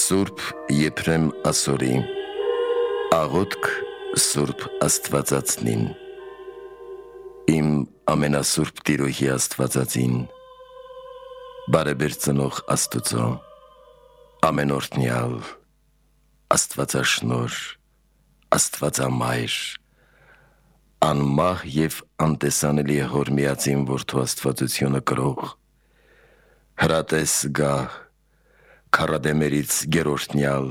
Սուրբ Եփրեմ Ասորի աղոթք Սուրբ Աստվածածնին Իմ ամենասուրբ Տիրոհի Աստվածածին բարեբեր ծնող Աստուծո ամենօրհնյալ Աստվածաշնոր Աստվածամայր անմահ և անտեսանելի հոր միածին որդու Աստվածությունը կրող հրատես գահ քառադեմերից գերորդնյալ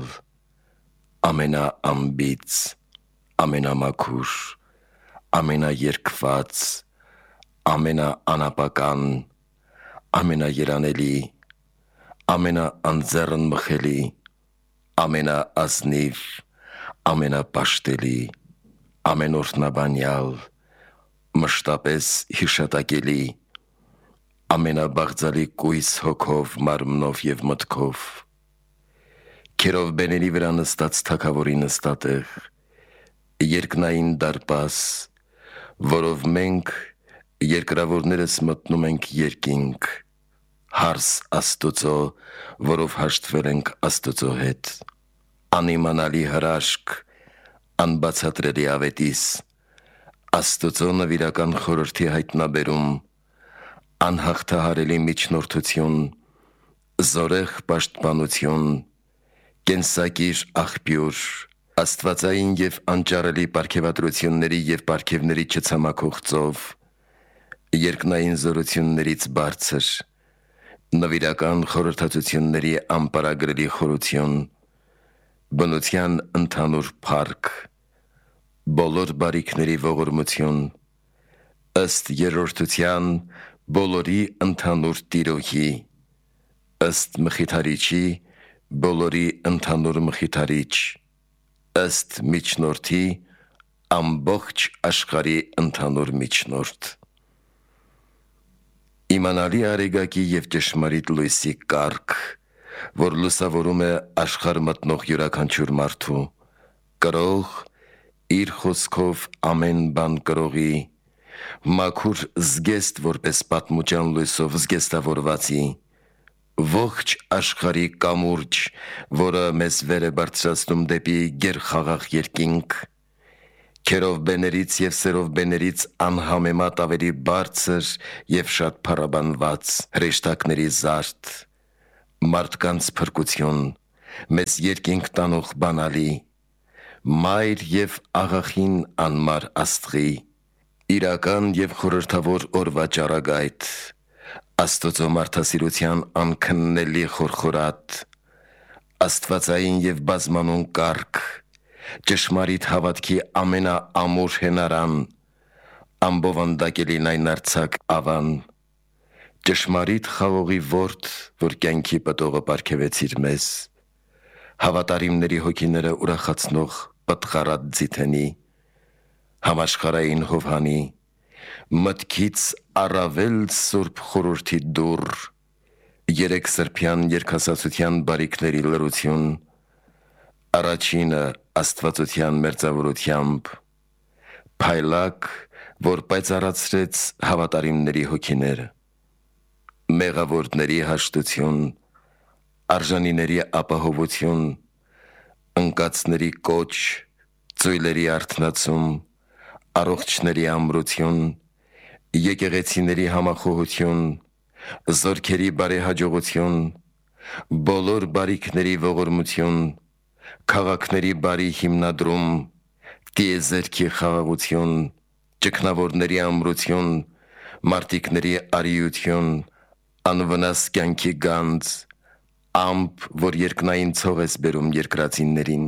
ամենաանբիծ ամենամաքուր ամենաերկված ամենաանապական ամենաերանելի ամենաանձեռն մխելի ամենաազնիվ ամենապաշտելի ամենօրհնաբանյալ մշտապես հիշատակելի ամենաբաղձալի կույս հոգով, մարմնով և մտքով, քերով բեների վրա նստած թագավորի նստատեղ, երկնային դարպաս, որով մենք երկրավորներս մտնում ենք երկինք, հարս Աստուծո, որով հաշտվել ենք Աստուծո հետ, անիմանալի հրաշք, անբացատրելի ավետիս, Աստուծո նվիրական խորհրդի հայտնաբերում, անհաղթահարելի միջնորդություն, զորեղ պաշտպանություն, կենսակիր աղբյուր, աստվածային և անճարելի պարգևատրությունների և պարգևների չցամաքող ծով, երկնային զորություններից բարձր, նվիրական խորհրդածությունների անպարագրելի խորություն, բնության ընդհանուր փառք, բոլոր բարիքների ողորմություն, ըստ երրորդության բոլորի ընդհանուր Տիրոհի, ըստ Մխիթարիչի բոլորի ընդհանուր Մխիթարիչ, ըստ միջնորդի ամբողջ աշխարհի ընդհանուր միջնորդ, իմանալի արեգակի և ճշմարիտ լույսի կարգ, որ լուսավորում է աշխարհ մտնող յուրաքանչյուր մարդու, կրող, իր խոսքով ամեն բան կրողի, մաքուր զգեստ որպես պատմուճան լույսով զգեստավորվածի, ողջ աշխարհի կամուրջ, որը մեզ վեր է բարձրացնում դեպի գերխաղաղ երկինք, քերով բեներից և սերով բեներից անհամեմատ ավելի բարձր և շատ փառաբանված, հրեշտակների զարդ, մարդկանց փրկություն, մեզ երկինք տանող բանալի, մայր և աղախին անմար Աստղի, իրական և խորհրդավոր օրվա ճառագայթ, Աստուծո մարդասիրության անքննելի խորխորատ, աստվածային և բազմանուն կարգ, ճշմարիտ հավատքի ամենաամուր հենարան, անբովանդակելի լայնարձակ ավան, ճշմարիտ խաղողի որդը, որ կյանքի պտուղը պարգևեցիր մեզ, հավատարիմների հոգիները ուրախացնող պտղառատ ձիթենի, համաշխարհային Հովհանի, մտքից առավել սուրբ խորհրդի դուռ, երեքսրբյան երկհասացության բարիքների լռություն, առաջինը աստվածության մերձավորությամբ, փայլակ, որ պայծառացրեց հավատարիմների հոգիները, մեղավորների հաշտություն, արժանիների ապահովություն, ընկածների կոչ, ծույլերի արթնացում, առողջների ամրություն, եկեղեցիների համախոհություն, զորքերի բարեհաջողություն, բոլոր բարիքների ողորմություն, քաղաքների բարի հիմնադրում, տիեզերքի խաղաղություն, ճգնավորների ամրություն, մարտիկների արիություն, անվնաս կյանքի գանձ, ամպ, որ երկնային ցող ես բերում երկրածիններին,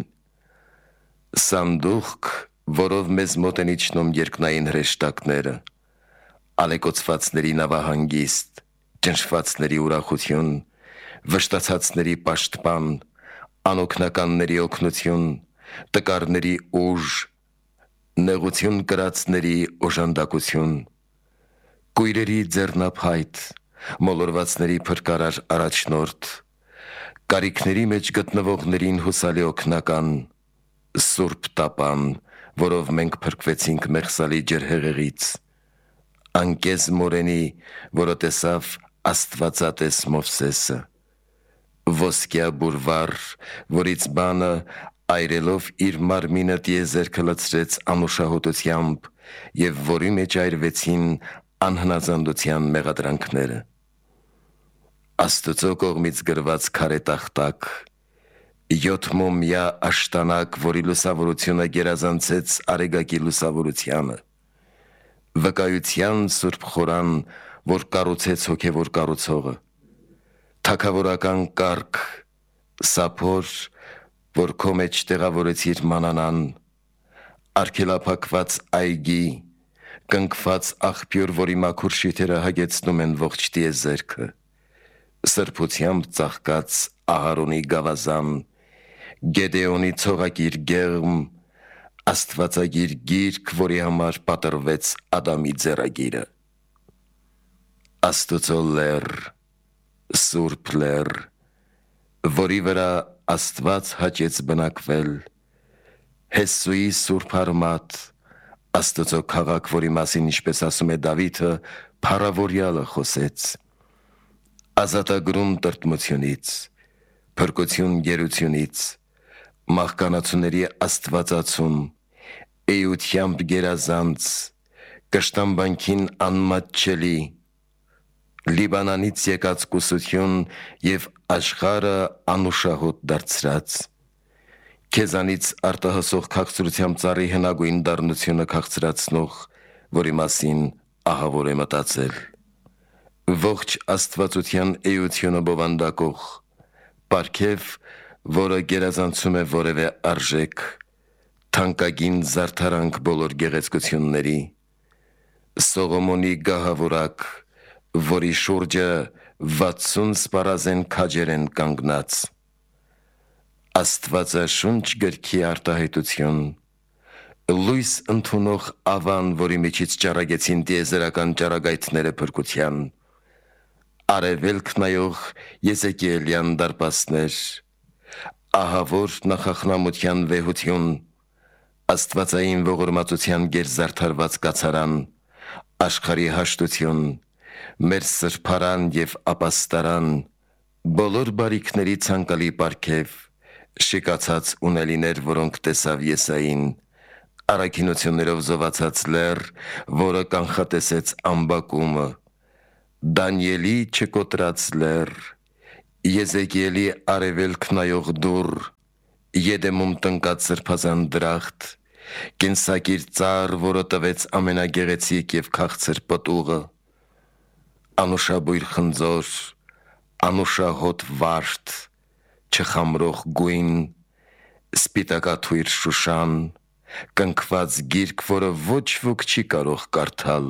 սանդուղք, որով մեզ մոտ են իջնում երկնային հրեշտակները, ալեկոծվածների նավահանգիստ, ճնշվածների ուրախություն, վշտացածների պաշտպան, անօգնականների օգնություն, տկարների ուժ, նեղություն կրածների օժանդակություն, կույրերի ձեռնափայտ, մոլորվածների փրկարար առաջնորդ, կարիքների մեջ գտնվողներին հուսալի օգնական, սուրբ տապան, որով մենք փրկվեցինք մեղսալի ջրհեղեղից, անկեզ մորենի, որը տեսավ Աստվածատես Մովսեսը, ոսկյա բուրվար, որից բանը այրելով իր մարմինը տիեզերքը լցրեց անուշահոտությամբ և որի մեջ այրվեցին անհնազանդության մեղադրանքները։ Աստծո կողմից գրված քարե տախտակ, 7 մոմյա աշտանակ, որի լուսավորությունը գերազանցեց արեգակի լուսավորությանը, վկայության սուրբ խորան, որ կառուցեց հոգևոր կառուցողը, թագավորական կարգ, սափոր, որ քո մեջ տեղավորեցիր մանանան, արգելափակված այգի, կնքված աղբյուր, որի մաքուր շիթերը հագեցնում են ողջ տիեզերքը, սրբությամբ ծաղկած Ահարոնի գավազան, Գեդեոնի ցողակիր գեղմ, աստվածագիր գիրք, որի համար պատրվեց Ադամի ձեռագիրը։ Աստծո լեռ, սուրբ լեռ, որի վրա Աստված հաճեց բնակվել, Հեսուի սուրբ արմատ, Աստծո քաղաք, որի մասին, ինչպես ասում է Դավիթը, փառավորյալը խոսեց, ազատագրում տրտմությունից, փրկություն գերությունից, մահկանացուների աստվածացում, էությամբ գերազանց, կշտամբանքին անմատչելի, Լիբանանից եկած կուսություն և աշխարհը անուշահոտ դարձրած, քեզանից արտահասող քաղցրությամբ ծառի հնագույն դառնությունը քաղցրացնող, որի մասին ահավոր է մտածել, ողջ աստվածության էությունը բովանդակող, պարգև, որը գերազանցում է որևէ արժեք, թանկագին զարդարանք բոլոր գեղեցկությունների, Սողոմոնի գահավորակ, որի շուրջը 60 սպառազեն քաջեր են կանգնած, Աստվածաշունչ գրքի արտահայտություն, լույս ընդունող ավան, որի միջից ճառագեցին տիեզերական ճառագայթները փրկության, արևելք նայող Եզեկիելյան դարպասներ, ահավոր նախախնամության վեհություն, աստվածային ողորմածության գերզարդարված կացարան, աշխարհի հաշտություն, մեր սրբարան և ապաստարան, բոլոր բարիքների ցանկալի պարգև, շիկացած ունելիներ, որոնք տեսավ Եսային, առաքինություններով զովացած լեռ, որը կանխատեսեց ամբակումը, Դանիելի չկոտրած լեռ, Եզեկիելի արևելք նայող դուռ, Եդեմում տնկած սրբազան դրախտ, կենսակիր ծառ, որը տվեց ամենագեղեցիկ և քաղցր պտուղը, անուշաբույր խնձոր, անուշահոտ վարդ, չխամրող գույն, սպիտակաթույր Շուշան, կնքված գիրք, որը ոչ ոք չի կարող կարդալ,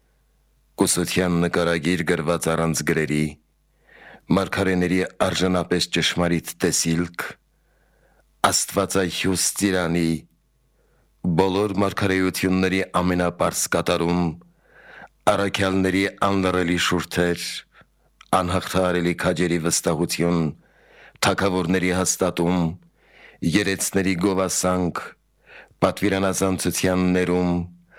կուսության նկարագիր գրված առանց գրերի, մարգարեների արժանապես ճշմարիտ տեսիլք, Աստվածահյուս ծիրանի, բոլոր մարգարեությունների ամենապարզ կատարում, առաքյալների անլռելի շուրթեր, անհաղթահարելի քաջերի վստահություն, թագավորների հաստատում, երեցների գովասանք, պատվիրանազանցության ներում,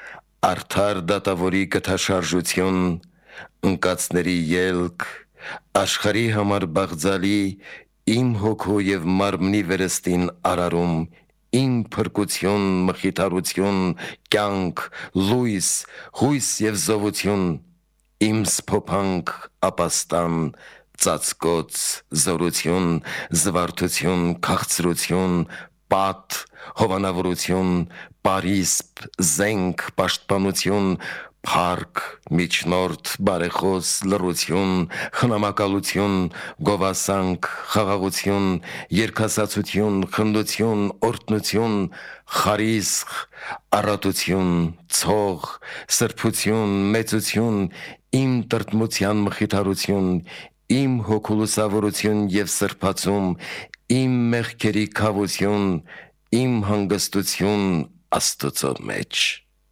արդար դատավորի կթաշարժություն, ընկածների ելք, աշխարհի համար բաղձալի, իմ հոգու և մարմնի վերստին արարում, իմ փրկություն, մխիթարություն, կյանք, լույս, հույս և զովություն, իմ սփոփանք, ապաստան, ծածկոց, զորություն, զվարթություն, քաղցրություն, պատ, հովանավորություն, պարիսպ, զենք, պաշտպանություն, փառք, միջնորդ, բարեխոս, լռություն, խնամակալություն, գովասանք, խաղաղություն, երգասացություն, խնդություն, օրհնություն, խարիսխ, առատություն, ցող, սրբություն, մեծություն, իմ տրտմության մխիթարություն, իմ հոգու լուսավորություն և սրբացում, իմ մեղքերի քավություն, իմ հանգստություն Աստծո մեջ,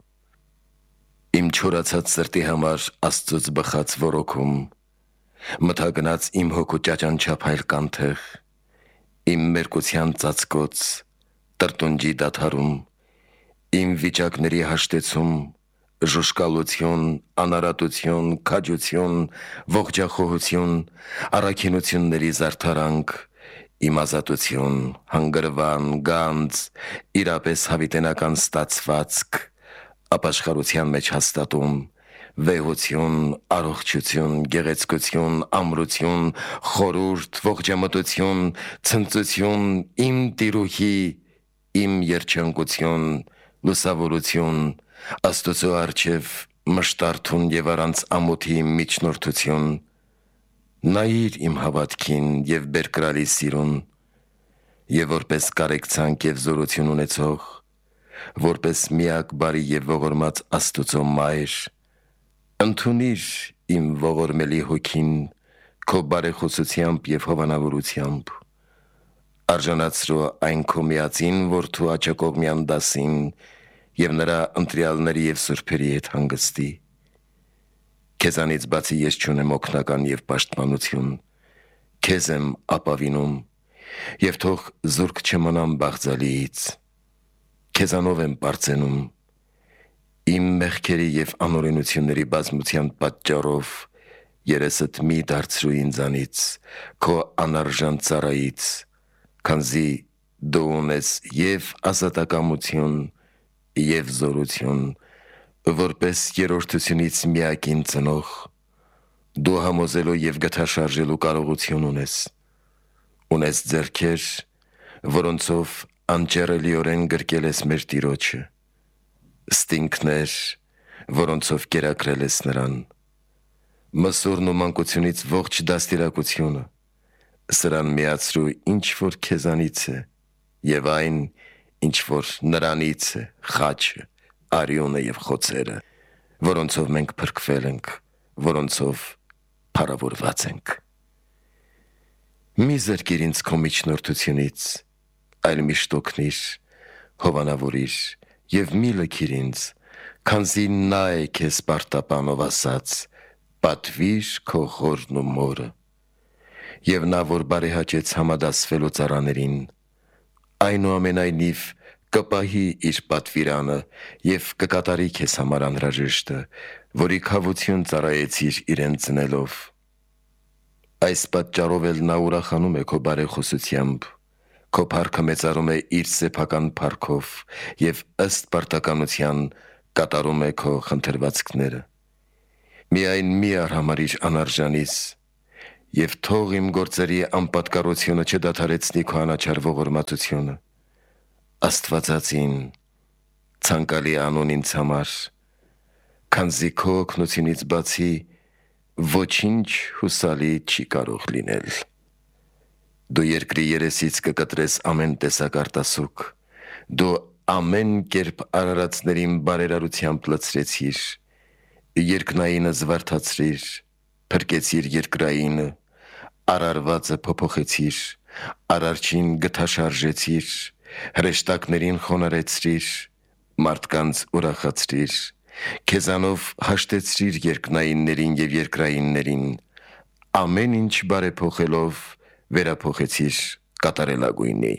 իմ չորացած սրտի համար Աստծուց բխած ոռոգում, մթագնաց իմ հոգու ճաճանչափայլ կանթեղ, իմ մերկության ծածկոց, տրտունջի դադարում, իմ վիճակների հաշտեցում, ժուշկալություն, անարատություն, քաջություն, ողջախոհություն, առաքինությունների զարդարանք, իմ ազատություն, հանգրվան, գանձ, իրապես հավիտենական ստացվածք, ապաշխարության մեջ հաստատում, վեհություն, առողջություն, գեղեցկություն, ամրություն, խորուրդ, ողջամտություն, ցնծություն, իմ տիրուհի, իմ երջանկություն, լուսավորություն, Աստծո առջև մշտարթուն եւ առանց ամոթի միջնորդություն, նայիր իմ հավատքին եւ բերկրալի սիրուն, եւ որպես կարեկցանք եւ զորություն ունեցող, որպես միակ բարի եւ ողորմած Աստծո մայր, ընդունիր իմ ողորմելի հոգին քո բարեխոսությամբ եւ հովանավորությամբ, արժանացրու այն քո միածին որդու աջակողմյան դասին եւ նրա ընտրյալների եւ սուրբերի հետ հանգստի, քեզանից բացի ես չունեմ օգնական եւ պաշտպանություն, քեզ եմ ապավինում եւ թող զուրկ չմնամ բաղձալիից, քեզանով եմ պարծենում, իմ մեղքերի եւ անօրենությունների բազմության պատճառով երեսդ մի դարձրու ինձանից, քո անարժան ծառայից, քանզի դու ունես եւ ազատակամություն եւ զորություն, որպես երրորդությունից միակին ծնող, դու համոզելու եւ գթաշարժելու կարողություն ունես ձեռքեր, որոնցով անջեռելիորեն գրկել ես մեր Տիրոջը, ստինքներ, որոնցով կերակրել ես նրան, մսուրն ու մանկությունից ողջ դաստիարակությունը, սրան միացրու ինչ որ քեզանից է եւ այն, ինչ որ նրանից է, խաչը, արյունը եւ խոցերը, որոնցով մենք փրկվել ենք, որոնցով փառավորված ենք։ Մի զրկիր ինձ քո միջնորդությունից, այլ միշտ օգնիր, հովանավորիր եւ մի լքիր ինձ, քանզի նա է քեզ պարտապանով ասած, պատվիր քո հորն ու մորը, եւ նա որ բարեհաճեց համադասվելու ծառաներին, այնուամենայնիվ կպահի իր պատվիրանը եւ կկատարի քեզ համար անհրաժեշտը, որի քավություն ծառայեցիր իրեն ծնելով։ Այս պատճառով էլ նա ուրախանում է քո բարեխոսությամբ, քո փառքը մեծարում է իր սեփական փառքով եւ ըստ պարտականության կատարում է քո խնդրվածքները։ Միայն մի արհամարիր անարժանիս եւ թող իմ գործերի անպատկառությունը չդադարեցնի քո անաչառ ողորմածությունը։ Աստվածածին, ցանկալի անուն ինձ համար, քանզի քո օգնությունից բացի ոչինչ հուսալի չի կարող լինել։ Դու երկրի երեսից կկտրես ամեն տեսակ արտասուք, դու ամեն կերպ արարածներին բարերարությամբ լցրեցիր, երկնայինը զվարթացրիր, փրկեցիր երկրայինը, արարվածը փոփոխեցիր, արարչին գթաշարժեցիր, հրեշտակներին խոնարհեցրիր, մարդկանց ուրախացրիր, քեզանով հաշտեցրիր երկնայիններին եւ երկրայիններին, ամեն ինչ բարեփոխելով վերափոխեցիր կատարելագույնի։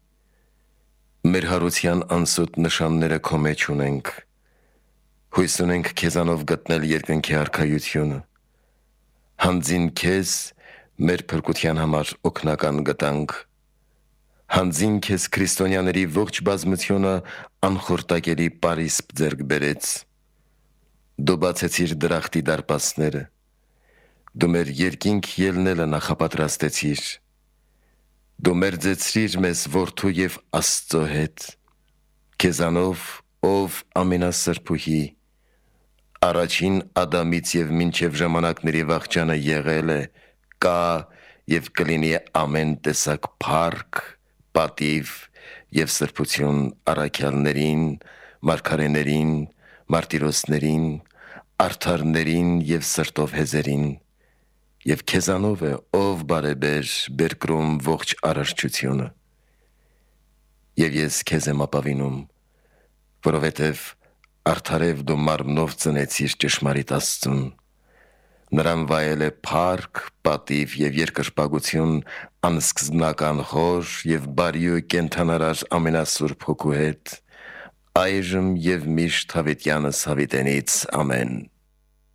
Մեր հարության անսոտ նշանները քո մեջ ունենք, հույս ունենք քեզանով գտնել երկնքի արքայությունը, հանձին քեզ մեր փրկության համար օգնական գտանք, հանձին քեզ քրիստոնյաների ողջ բազմությունը անխորտակելի պարիսպ ձեռք բերեց, դու բացեցիր դրախտի դարպասները, դու մեր երկինք ելնելը նախապատրաստեցիր, դու մերձեցրիր մեզ որդու եւ Աստծո հետ, քեզանով ով ամենասրբուհի, առաջին Ադամից եւ մինչեւ ժամանակների վախճանը եղել է, կա եւ կլինի ամեն տեսակ փառք, պատիվ եւ սրբություն առաքյալներին, մարգարեներին, մարտիրոսներին, արդարներին եւ սրտով հեզերին, եւ քեզանով է ով բարեբեր բերկրում ողջ արարչությունը։ Եվ ես քեզ եմ ապավինում, որովհետև արդարև դու մարմնով ծնեցիր ճշմարիտ Աստծուն, նրան վայել է փառք, պատիվ եւ երկրպագություն անսկզբնական խոր եւ բարի ու կենդանարար ամենասուրբ հոգու հետ, այժմ եւ միշտ հավիտյանս հավիտենից ամեն։